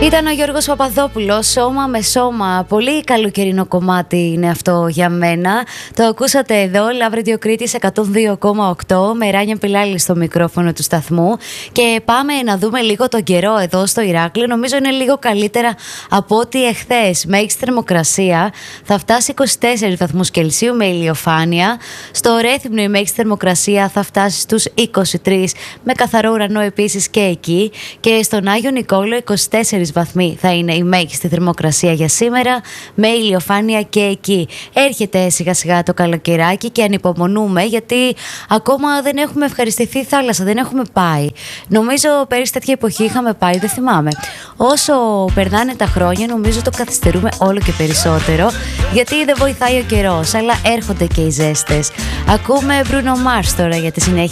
Ήταν ο Γιώργος Παπαδόπουλος, Σώμα με Σώμα. Πολύ καλοκαιρινό κομμάτι είναι αυτό για μένα. Το ακούσατε εδώ, Love Radio Κρήτης 102,8 με Ράνια Πιλάλη στο μικρόφωνο του σταθμού. Και πάμε να δούμε λίγο τον καιρό εδώ στο Ηράκλειο. Νομίζω είναι λίγο καλύτερα από ό,τι εχθές. Μέγιστη θερμοκρασία θα φτάσει 24 βαθμούς Κελσίου με ηλιοφάνεια. Στο Ρέθυμνο η μέγιστη θερμοκρασία θα φτάσει στους 23 με καθαρό ουρανό επίσης και εκεί. Και στον Άγιο Νικόλαο 24 βαθμοί θα είναι η μέγιστη θερμοκρασία για σήμερα με ηλιοφάνεια και εκεί. Έρχεται σιγά σιγά το καλοκαιράκι και ανυπομονούμε γιατί ακόμα δεν έχουμε ευχαριστηθεί θάλασσα, δεν έχουμε πάει. Νομίζω πέρυσι τέτοια εποχή είχαμε πάει, δεν θυμάμαι. Όσο περνάνε τα χρόνια νομίζω το καθυστερούμε όλο και περισσότερο γιατί δεν βοηθάει ο καιρός, αλλά έρχονται και οι ζέστες. Ακούμε Bruno Mars τώρα για τη συνέχεια.